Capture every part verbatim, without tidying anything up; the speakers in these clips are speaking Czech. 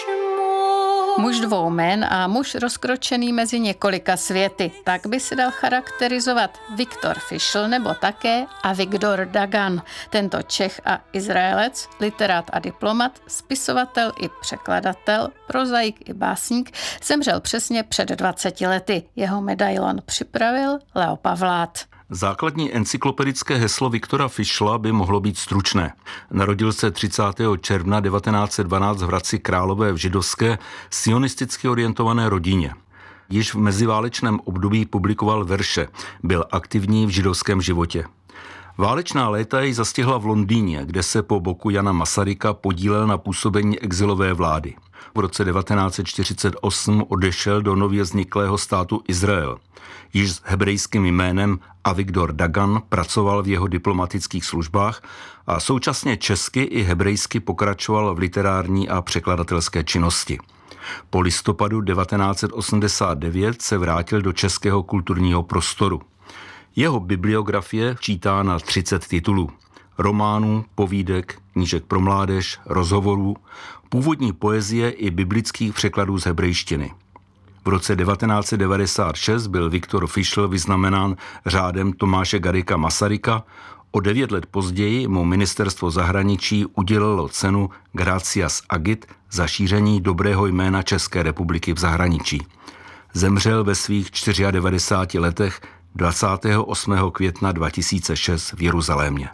Muž dvou jmen a muž rozkročený mezi několika světy. Tak by se dal charakterizovat Viktor Fischl nebo také Avigdor Dagan. Tento Čech a Izraelec, literát a diplomat, spisovatel i překladatel, prozaik i básník, zemřel přesně před dvaceti lety. Jeho medailon připravil Leo Pavlát. Základní encyklopedické heslo Viktora Fischla by mohlo být stručné. Narodil se třicátého června devatenáct set dvanáct v Hradci Králové v židovské, sionisticky orientované rodině. Již v meziválečném období publikoval verše, byl aktivní v židovském životě. Válečná léta jej zastihla v Londýně, kde se po boku Jana Masaryka podílel na působení exilové vlády. V roce devatenáct set čtyřicet osm odešel do nově vzniklého státu Izrael. Již s hebrejským jménem Avigdor Dagan pracoval v jeho diplomatických službách a současně česky i hebrejsky pokračoval v literární a překladatelské činnosti. Po listopadu devatenáct set osmdesát devět se vrátil do českého kulturního prostoru. Jeho bibliografie čítá na třicet titulů. Románů, povídek, knížek pro mládež, rozhovorů, původní poezie i biblických překladů z hebrejštiny. V roce devatenáct set devadesát šest byl Viktor Fischl vyznamenán řádem Tomáše Garrigua Masaryka. O devět let později mu ministerstvo zahraničí udělilo cenu Gratias Agit za šíření dobrého jména České republiky v zahraničí. Zemřel ve svých devadesát čtyřech letech dvacátého osmého května dva tisíce šest v Jeruzalémě.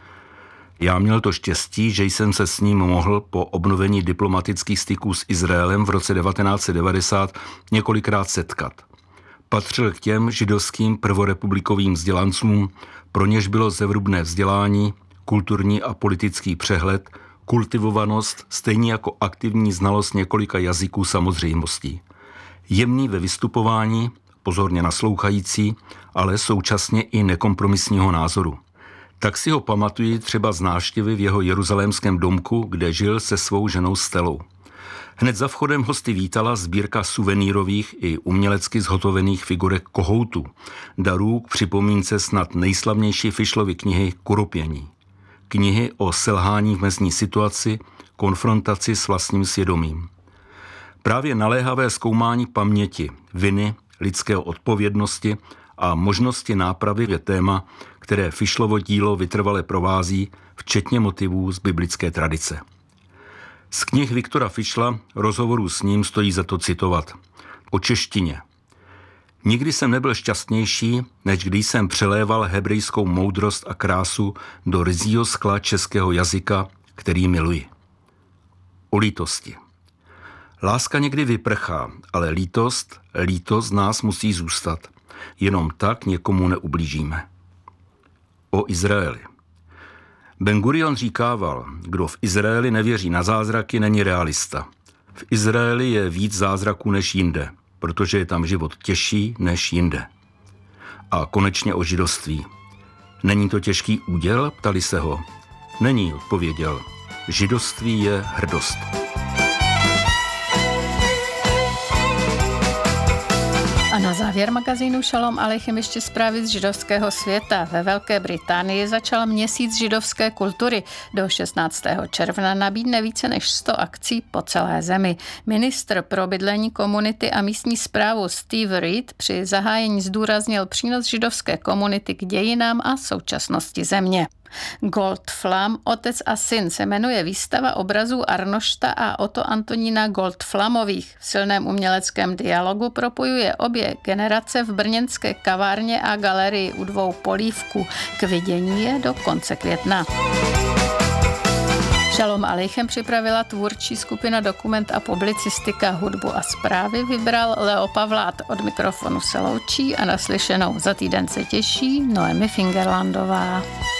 Já měl to štěstí, že jsem se s ním mohl po obnovení diplomatických styků s Izraelem v roce devatenáct set devadesát několikrát setkat. Patřil k těm židovským prvorepublikovým vzdělancům, pro něž bylo zevrubné vzdělání, kulturní a politický přehled, kultivovanost, stejně jako aktivní znalost několika jazyků samozřejmostí. Jemný ve vystupování, pozorně naslouchající, ale současně i nekompromisního názoru. Tak si ho pamatuji třeba z návštěvy v jeho jeruzalémském domku, kde žil se svou ženou Stelou. Hned za vchodem hosty vítala sbírka suvenýrových i umělecky zhotovených figurek kohoutů, darů k připomínce snad nejslavnější Fischlovy knihy Kuropění. Knihy o selhání v mezní situaci, konfrontaci s vlastním svědomím. Právě naléhavé zkoumání paměti, viny, lidské odpovědnosti a možnosti nápravy je téma, které Fischlovo dílo vytrvale provází, včetně motivů z biblické tradice. Z knih Viktora Fischla, rozhovorů s ním stojí za to citovat. O češtině. Nikdy jsem nebyl šťastnější, než když jsem přeléval hebrejskou moudrost a krásu do ryzího skla českého jazyka, který miluji. O lítosti. Láska někdy vyprchá, ale lítost, lítost z nás musí zůstat. Jenom tak někomu neublížíme. O Izraeli. Ben Gurion říkával, kdo v Izraeli nevěří na zázraky, není realista. V Izraeli je víc zázraků než jinde, protože je tam život těžší než jinde. A konečně o židovství. Není to těžký úděl? Ptali se ho. Není, odpověděl. Židovství je hrdost. A na závěr magazínu Šalom Aleichem ještě zprávy z židovského světa. Ve Velké Británii začal měsíc židovské kultury. Do šestnáctého června nabídne více než sto akcí po celé zemi. Ministr pro bydlení, komunity a místní správu Steve Reed při zahájení zdůraznil přínos židovské komunity k dějinám a současnosti země. Goldflam, otec a syn se jmenuje výstava obrazů Arnošta a Otto Antonína Goldflamových. V silném uměleckém dialogu propojuje obě generace v brněnské kavárně a galerii u Dvou polívků. K vidění je do konce května. Šalom Aleichem připravila tvůrčí skupina Dokument a publicistika, hudbu a zprávy vybral Leo Pavlát. Od mikrofonu se loučí a naslyšenou za týden se těší Noemi Fingerlandová.